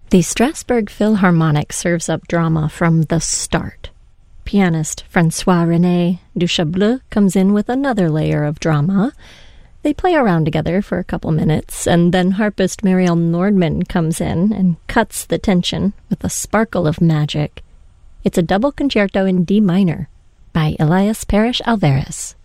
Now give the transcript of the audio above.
The Strasbourg Philharmonic serves up drama from the start. Pianist François-René Duchableux comes in with another layer of drama. They play around together for a couple minutes, and then harpist Marielle Nordman comes in and cuts the tension with a sparkle of magic. It's a double concerto in D minor by Elias Parrish Alvarez.